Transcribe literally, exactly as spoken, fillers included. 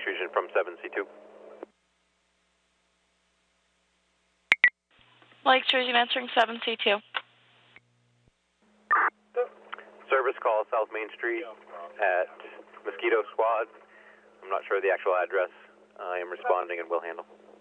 intrusion from seven C two. Lake Jersey answering seven C two. Service call South Main Street at Mosquito Squad. I'm not sure the actual address. I am responding and will handle.